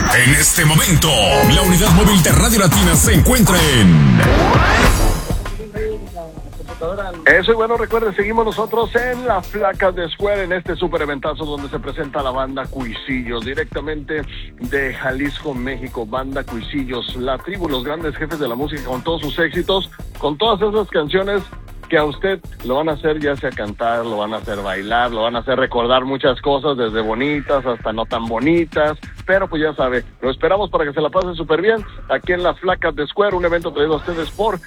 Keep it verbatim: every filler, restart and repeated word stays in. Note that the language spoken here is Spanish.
En este momento, la unidad móvil de Radio Latina se encuentra en... Eso, y bueno, recuerden, seguimos nosotros en la Flaca de Square, en este super eventazo donde se presenta la banda Cuisillos, directamente de Jalisco, México. Banda Cuisillos, la tribu, los grandes jefes de la música, con todos sus éxitos, con todas esas canciones que a usted lo van a hacer ya sea cantar, lo van a hacer bailar, lo van a hacer recordar muchas cosas, desde bonitas hasta no tan bonitas, pero pues ya sabe, lo esperamos para que se la pase súper bien aquí en la Flaca de Square, un evento traído a ustedes por